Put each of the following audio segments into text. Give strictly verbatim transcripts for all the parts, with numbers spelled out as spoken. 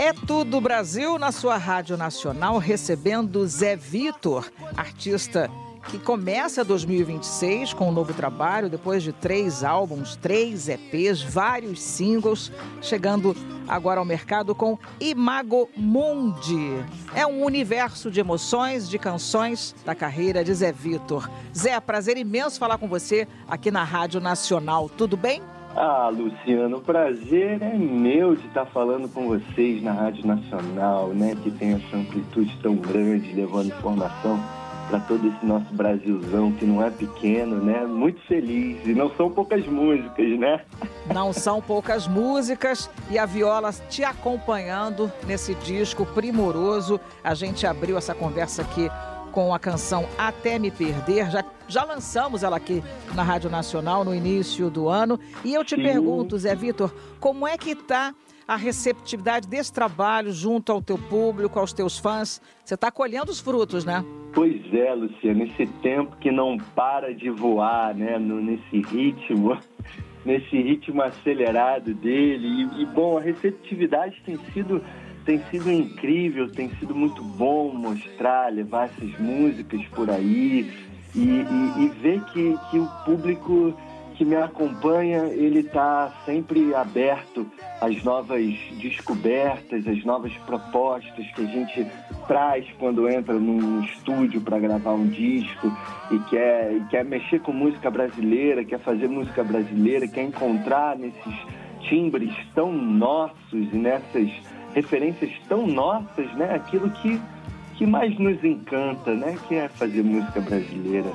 É Tudo Brasil na sua Rádio Nacional, recebendo Zé Vitor, artista que começa dois mil e vinte e seis com um novo trabalho, depois de três álbuns, três E Pês, vários singles, chegando agora ao mercado com Imago Mundi. É um universo de emoções, de canções da carreira de Zé Vitor. Zé, prazer imenso falar com você aqui na Rádio Nacional. Tudo bem? Ah, Luciano, o prazer é meu de estar falando com vocês na Rádio Nacional, né? Que tem essa amplitude tão grande, levando informação para todo esse nosso Brasilzão, que não é pequeno, né? Muito feliz. E não são poucas músicas, né? Não são poucas músicas e a viola te acompanhando nesse disco primoroso. A gente abriu essa conversa aqui com a canção Até Me Perder. Já, já lançamos ela aqui na Rádio Nacional no início do ano. E eu te Sim. pergunto, Zé Vitor, como é que está a receptividade desse trabalho junto ao teu público, aos teus fãs? Você está colhendo os frutos, né? Pois é, Luciano, esse tempo que não para de voar, né? No, nesse ritmo, nesse ritmo acelerado dele. E, e, bom, a receptividade tem sido... Tem sido incrível, tem sido muito bom mostrar, levar essas músicas por aí e, e, e ver que, que o público que me acompanha, ele está sempre aberto às novas descobertas, às novas propostas que a gente traz quando entra num estúdio para gravar um disco e quer, e quer mexer com música brasileira, quer fazer música brasileira, quer encontrar nesses timbres tão nossos e nessas referências tão nossas, né? Aquilo que, que mais nos encanta, né? Que é fazer música brasileira.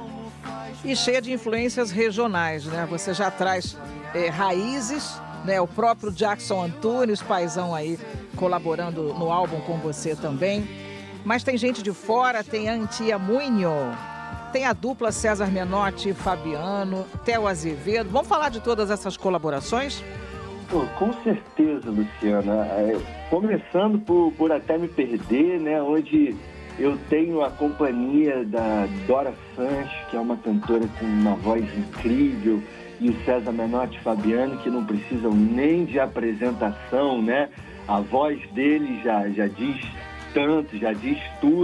E cheia de influências regionais, né? Você já traz é, raízes, né? O próprio Jackson Antunes, paizão aí, colaborando no álbum com você também. Mas tem gente de fora, tem a Antia Munho, tem a dupla César Menotti e Fabiano, Theo Azevedo. Vamos falar de todas essas colaborações? Pô, com certeza, Luciana. É, começando por, por Até Me Perder, né? Onde eu tenho a companhia da Dora Sanches, que é uma cantora com uma voz incrível, e o César Menotti e Fabiano, que não precisam nem de apresentação, né? A voz dele já, já diz tanto, já diz tudo.